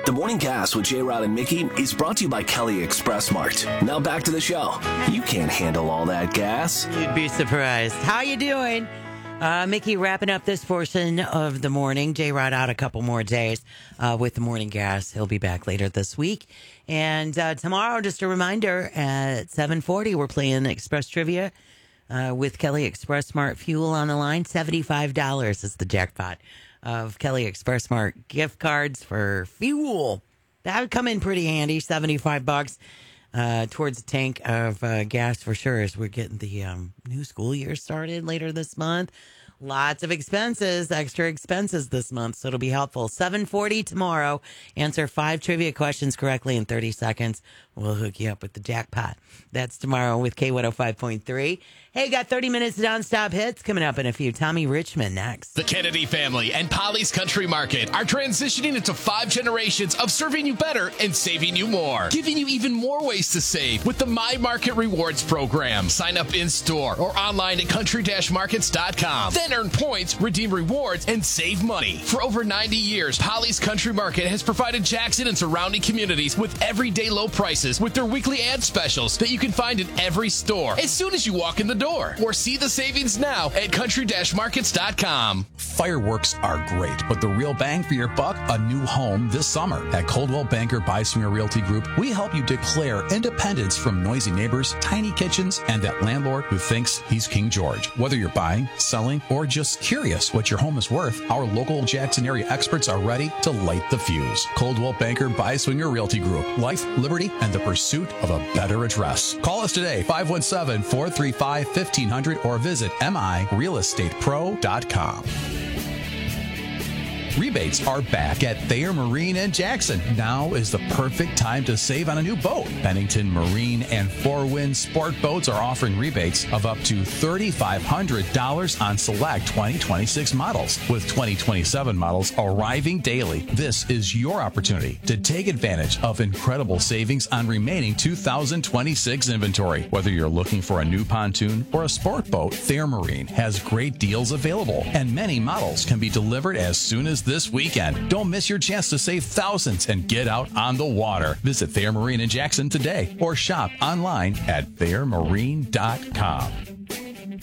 The Morning Gas with J-Rod and Mickey is brought to you by Kelly Express Mart. Now back to the show. You can't handle all that gas. You'd be surprised. How you doing? Mickey wrapping up this portion of the morning. J-Rod out a couple more days with the Morning Gas. He'll be back later this week. And tomorrow, just a reminder, at 7:40, we're playing Express Trivia with Kelly Express Smart Fuel on the line. $75 is the jackpot of Kelly Express Smart gift cards for fuel. That would come in pretty handy, $75 towards a tank of gas for sure, as we're getting the new school year started later this month. Lots of expenses, extra expenses this month, so it'll be helpful. 7:40 tomorrow. Answer 5 trivia questions correctly in 30 seconds. We'll hook you up with the jackpot. That's tomorrow with K105.3. Hey, got 30 minutes of nonstop hits coming up in a few. Tommy Richmond next. The Kennedy family and Polly's Country Market are transitioning into 5 generations of serving you better and saving you more. Giving you even more ways to save with the My Market Rewards program. Sign up in-store or online at country-markets.com. Then earn points, redeem rewards, and save money. For over 90 years, Polly's Country Market has provided Jackson and surrounding communities with everyday low prices with their weekly ad specials that you can find in every store as soon as you walk in the door. Or see the savings now at country-markets.com. Fireworks are great, but the real bang for your buck, a new home this summer. At Coldwell Banker Byswinger Realty Group, we help you declare independence from noisy neighbors, tiny kitchens, and that landlord who thinks he's King George. Whether you're buying, selling, or just curious what your home is worth, our local Jackson area experts are ready to light the fuse. Coldwell Banker Byswinger Realty Group. Life, liberty, and the pursuit of a better address. Call us today, 517-435-1500, or visit mirealestatepro.com. Rebates are back at Thayer Marine in Jackson. Now is the perfect time to save on a new boat. Bennington Marine and Four Winds Sport Boats are offering rebates of up to $3,500 on select 2026 models, with 2027 models arriving daily. This is your opportunity to take advantage of incredible savings on remaining 2026 inventory. Whether you're looking for a new pontoon or a sport boat, Thayer Marine has great deals available, and many models can be delivered as soon as this weekend. Don't miss your chance to save thousands and get out on the water. Visit Thayer Marine in Jackson today or shop online at ThayerMarine.com.